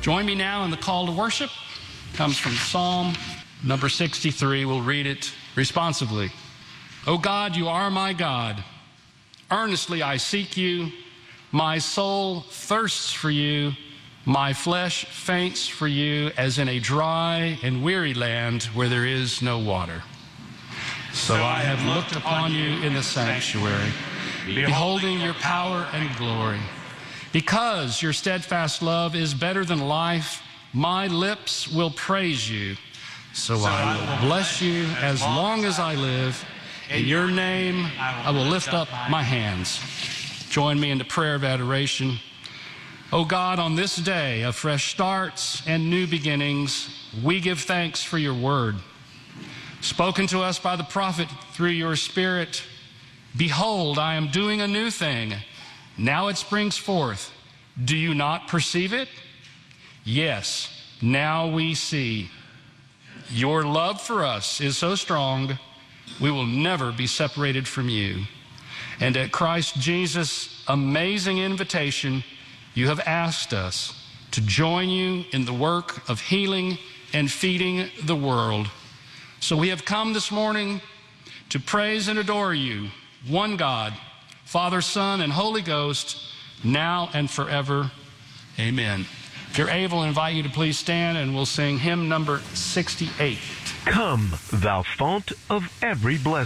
Join me now in the call to worship. It comes from Psalm number 63. We'll read it responsively. O God, you are my God. Earnestly I seek you. My soul thirsts for you. My flesh faints for you as in a dry and weary land where there is no water. So I have looked upon you in the sanctuary, beholding your power and glory. Because your steadfast love is better than life, my lips will praise you. So I will bless you as long as I live. In your name I will lift up my hands. Join me in the prayer of adoration. O God, on this day of fresh starts and new beginnings, we give thanks for your word. Spoken to us by the prophet through your Spirit, behold, I am doing a new thing. Now it springs forth. Do you not perceive it? Yes, now we see. Your love for us is so strong, we will never be separated from you. And at Christ Jesus' amazing invitation, you have asked us to join you in the work of healing and feeding the world. So we have come this morning to praise and adore you, one God, Father, Son, and Holy Ghost, now and forever. Amen. If you're able, I invite you to please stand and we'll sing hymn number 68. Come, thou fount of every blessing.